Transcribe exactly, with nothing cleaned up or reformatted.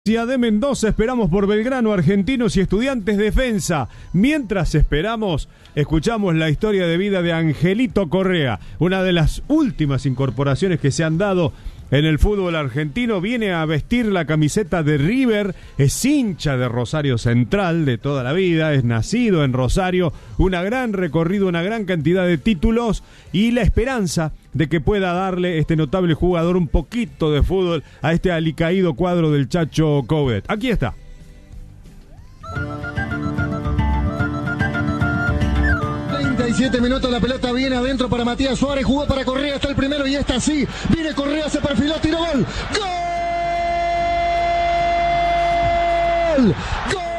De Mendoza, esperamos por Belgrano, Argentinos y Estudiantes Defensa. Mientras esperamos, escuchamos la historia de vida de Angelito Correa, una de las últimas incorporaciones que se han dado en el fútbol argentino. Viene a vestir la camiseta de River, es hincha de Rosario Central de toda la vida, es nacido en Rosario, un gran recorrido, una gran cantidad de títulos y la esperanza de que pueda darle este notable jugador un poquito de fútbol a este alicaído cuadro del Chacho Coudet. Aquí está. treinta y siete minutos, la pelota viene adentro para Matías Suárez, jugó para Correa, está el primero y está así, viene Correa, se perfiló, tiró gol, ¡gol! ¡Gol!